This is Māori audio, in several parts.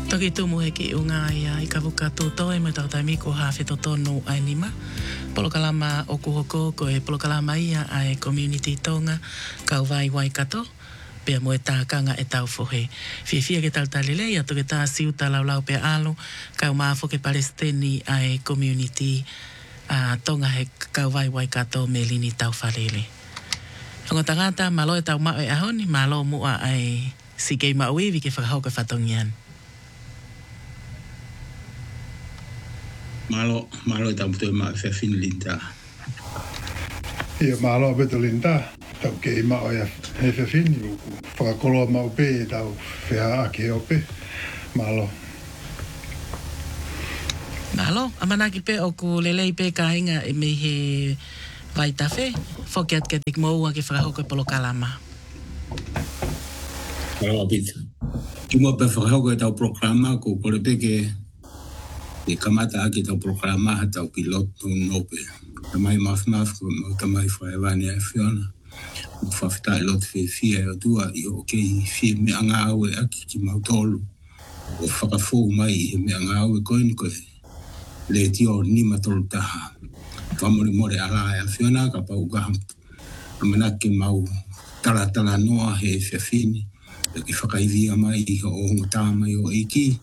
Toki tumu heki unga ia I ka wuka tūtoi mo tau taimi ko hawhi to tonu ai nima. Polokalama o kuhoko ko e polokalama ia ai community tonga kau vai Waikato. Pea mo e tākanga e tau fohe. Fia ke taltalele ia toke tā siuta laulau pe alo kau maafo ke Palestini ai community tonga he kau vai Waikato me lini tau whalele. Ongo tangata malo e tau mao e ahoni malo mua ai si kei mauiwi ke whakahauka whatongian. Malo e tau puto ma fe fin linda. Ia malo beto linda. Tau ke mao ia he fe fin whakakoloa mau pe tau whea ake ope. Malo. Malo, amanaki pe o ku lelei pe ka inga e me he vai tawhe. Fokiat ke tik moua ke whakahauka polokalama. Malo pita. Tuma pe whakahauka e tau programa ko kore pe ke e kamata ake tau programa ha tau piloto nope. Tamai maf ko tamai whaewani e whiona. Whawhita e lot fia e o tua I o kei fia me anga au e aki ki mautolu. O whakafou mai he me anga au e koini koe. Le tio ni matolu taha. Whamori more ala e a whiona ka pau kaha. Amanake mau tala noa he whiawhini. E ki whakaivia mai I o ngota mai o iki.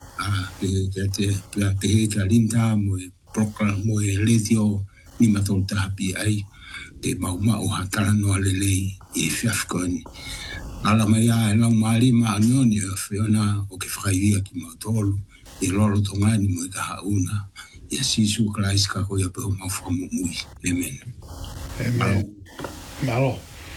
Te he ka linda mo e program mo e letio ni matolu taha pi ai. Te mau ha tala noa lelei I whiafkoni. Ala mai a e lau maari maa nioni e whiona o ke whakaivia ki mautolu. E lolo tongani mo I ka hauna. E sisu Christ ka koia pe o mau whamumui. Amen. Amen. Malo.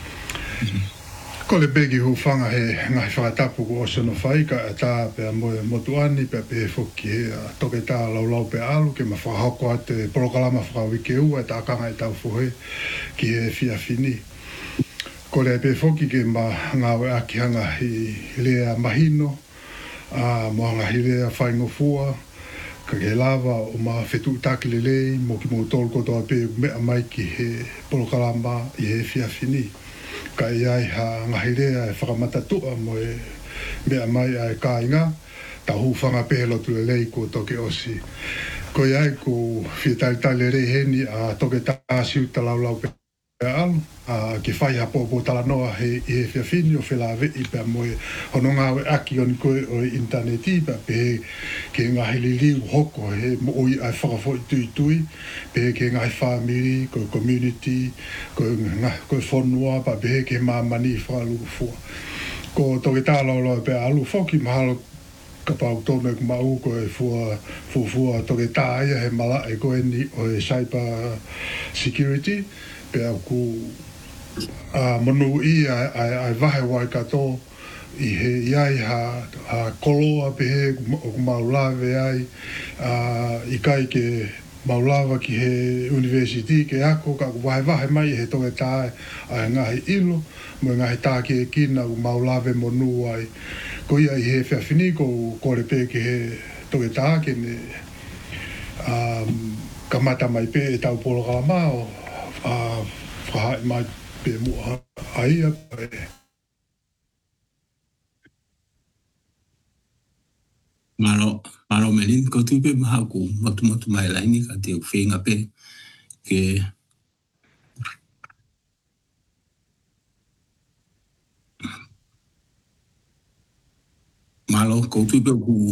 Ko le begi hufanga he ngai whakatapu ko osono whaika e tā pia moe motuani pia pe whoki he toke tā laulau pe alu ke ma whahako ate polokalama whakawike ua e tā kanga e tau whohe ki he whiawhini. Ko le pe whoki ke ma ngawe aki hanga hi lea mahino, moanga hi lea whaingofua, ka ke lava o ma whetu taki lelei mo ki mo tolu kotoa pe mea mai ki he polokalama I he whiawhini. Ka iai ha ngahirea e whakamatatua mo e mea mai ai ka inga, ta hufanga pehelo tu lelei ko toke osi. Ko iai ko whietalitali rei heni a toke tāsiu talaulau pe alu, ke whai hapopo tala noa he whiawhini o whelawei pia mo e hononga we aki oni koe o interneti pia pe ke ngahili liu hoko he mo oi ai whakafo I tui, pe ke ngahi whamiri, ko community, ko whonua, pa pe ke mamani whakaluku fua. Ko toke tālau pe alu whoki mahalo ka pau tōne ku mau ko e fua toke tāia he mala e koe ni o e cyber security, pe au ku manu I ai vahe Waikato I he iai ha koloa pe he o ku maulawe ai I kai ke maulawa ki he university ke ako ka ku vahe mai he toke tāe ai ngahi ilo mo ngahi tā ke kina ku maulawe monu ai ko ia I he whiawhini ko kore pe ke he toke tā ke ne kamata mai pe e tau polokalama o whahai mai pe mua aia pe. Malo melin ko tu pe maha ku matu mai laini ka te whenga pe ke malo ko tu pe ku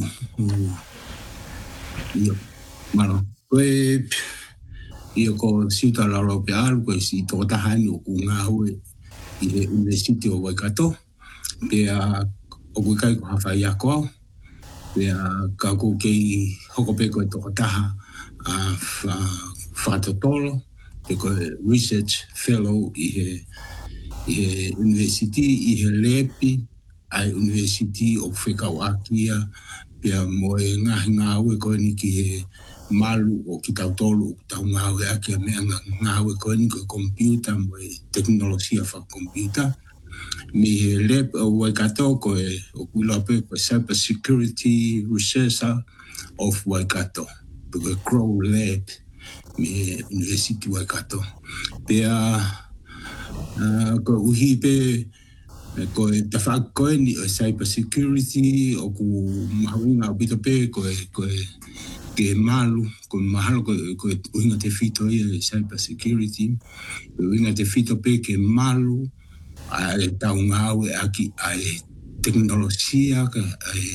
malo koe Io ko siuta laulau pe alu koe si toko tahani o ku ngā hue I he University o Waikato. Pea o kui kai ko hawhai ako au. Pea ka kou kei hoko pe koe toko taha whakatotolo. Pe koe Research Fellow I he University, I he Lepi, ai University o Whekau Akia. Pea moe ngahi ngā hue koe ni ki he malu o ki tau tolu o tau ngawe ake a mea ngawe koe ni koe computer mo e teknologia wha computer. Mi he lab o Waikato koe o kuilape koe Cyber Security Researcher of Waikato. Koe Crow Lab mi University Waikato. Pea koe uhi pe ko te whakakoe ni o cyber security o ku mahawinga o pito pe ko ke malu ko mahalo ko uinga te fito i cyber security uinga te fito pe ke malu a taunga awe aki a teknologia ka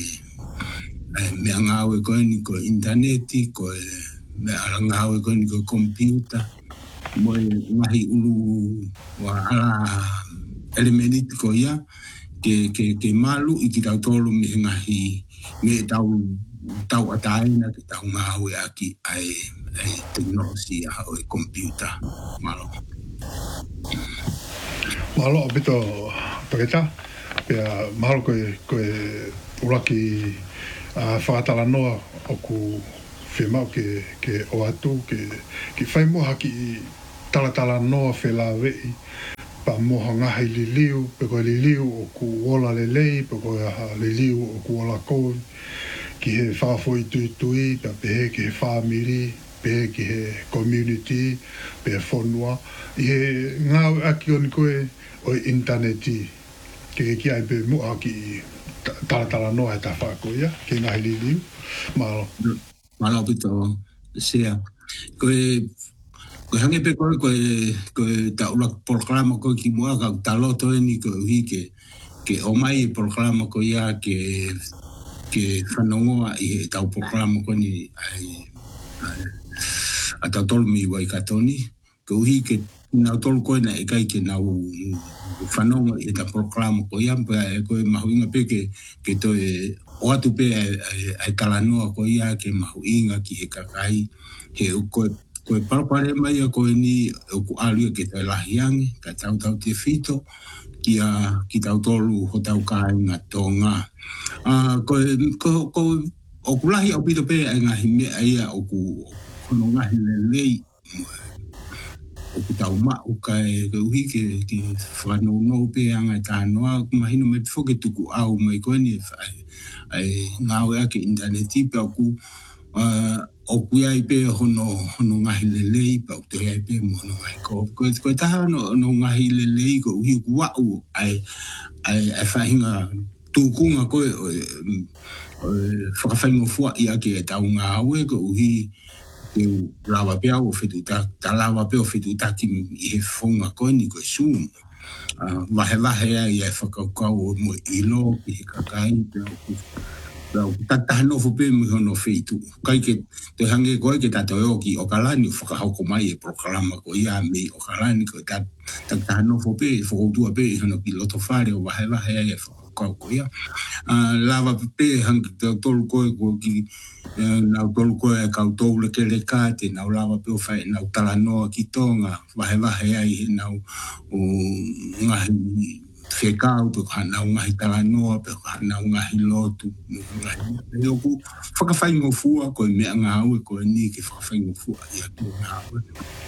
me ngawe ko ni ko interneti ko me ngawe ko ni ko computer mo ngahi ulu wa ala elementi ko ia ke malu i ki tau tolu me ngahi me tau ataina ke tau ngawe aki ai teknologia o computer malo pito paketa pia malo ko uraki whakatala noa o ku whemau ke o atu ki whaimoha ki talatala noa whelawei pa moha ngahi liliu, pe koe liliu o ku ola lelei, pe koe liliu o ku ola kou, ki he whawhoi tui, pe he ki he whamiri, pe he ki he community, pe he whonua. I he ngāu aki o ni koe o interneti, ke ki ai pe mua ki talatala noa e ta whakoia, ki ngahi liliu. Malo. Malo pito, sea. Ko hange pe ko ta ula programa ko ki mua ka taloto ni ko hi ke o mai programa ko ia ke whanongoa i tau programa ko ni a tau tolu mi wai katoni ko hi ke na tolu ko na e kai ke na whanongoa i tau programa ko ia ko mahuinga pe ke to o atu pe ai kalanoa ko ia ke mahuinga ki he kakai he ko koe parapare mai a koe ni o ku alu ke te lahiangi, ka tau te whito, ki tau tolu ho tau kai ngā tonga. O ku lahi au pito pe ai ngahi mea ia o ku hono ngahi lelei, o ku tau mau kai uhi ke whanau pe angai tānoa, mahino me pifo ke tuku au mai koe ni ai ngāwe ake interneti pe au ku o kuia i pe hono ngahi lelei pa o te ai pe mo hono ngahi ko taha no ngahi lelei ko uhi ku wau ai whahinga tūkunga koe whakawhaingo fua i ake e tau ngā aue ko uhi te lawa pea o whetu ta lawa pea o whetu taki i he whonga koe ni koe Zoom wahe ai e whakaukau o mo ilo ki he kakai pea o tataha no fupe mi hono feitu kai ke te hange koe ke tato eo ki o kalani whakahauko mai e programa ko ia me o kalani ko tataha no fupe whakautua pe hono ki loto whare o wahe ai e whakakau ko ia lava pe hange tolu koe ko ki nau tolu koe e kau tau leke leka te nau lava pe o whae nau talanoa ki tonga wahe ai nau ngahi whekau pe hanau ngahi talanoa pe hanau ngahi lotu e oku whakawhaingo fua koe mea ngāue koe ni ke whakawhaingo fua i atu ngāue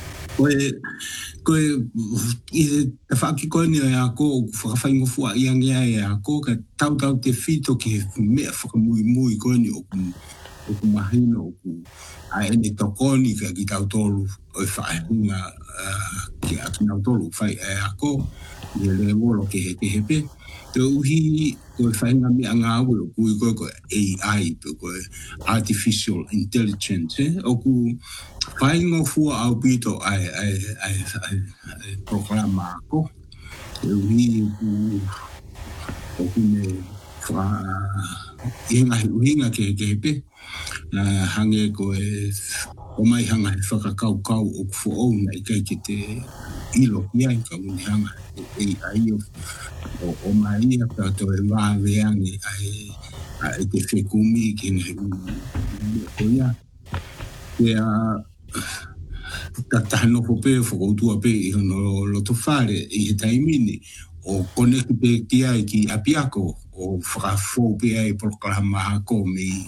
koe i te whaki koe ni a ko whakawhaingo fua i angea e a ko ka tau te whito ki mea whakamui koe ni oku mahino oku a ene tokoni ka ki tau tolu o whaehunga ki atu nau tolu whai e a ko i le wolo ke hepe te uhi koe whainga mi a ngā ue o kui koe AI pe koe artificial intelligence o ku whaingo fua au pito ai programa ako te uhi o ku me uhinga ke hepe hange koe o mai hanga he whakakau o ku whaona i kai ke te ilo ia i ka uni hanga AI o mai ia ka to e wāweangi ai te whekumi ki nei ko ia ia tatahano ko pe whakautua pe i hono loto whare i he taimini o koneki pe ki ai ki apiako o whakafo pe ai programa ako me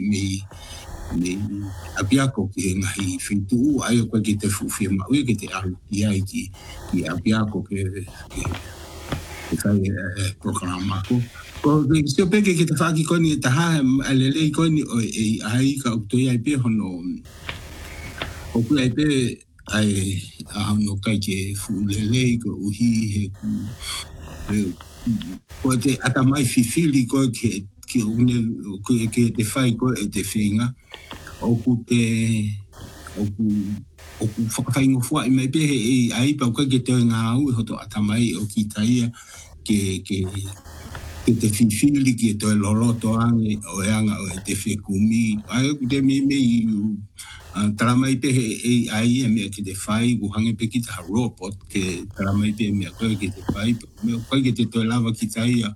apiako ki he ngahi whitu ai o koe ki te fuwhia maue ki te alu ki ai ki apiako ke whai programa ko. Ko sio peke ki te whaki koni e taha alelei koni o ai ka utoi ai pe hono o kui ai pe ai hono kai ke fulelei ko uhi he ko te atamai fifili ko ke une ke te fai ko e te whinga o ku te o ku whakawhaingo fua I mai pehe e aipa ko ke te ngā au e hoto atamai o ki taia ke te fifili ki to loloto ange o anga o te whekumi ai ku te me taramai pehe e ai e mea ki te whai hange pe ki te robot ke taramai pehe mea koe ki te whai mea koe ki te toi lava ki taia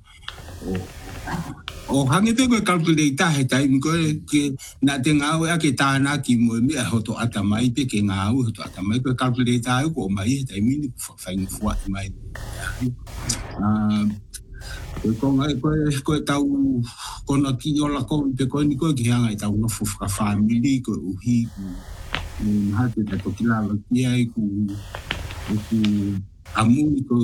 o hange pe koe calculator he taimi koe ke na te ngau ea ke tāna ki moe mea hoto atamai pe ke ngau hoto atamai koe calculator au ko mai he taimi ni whaingu fuati mai koe tau kona ki ola koe pe koe ni koe ki hanga I tau nofu whakawhamili koe uhi ku hate tato ki lava ki ai ku amuni koe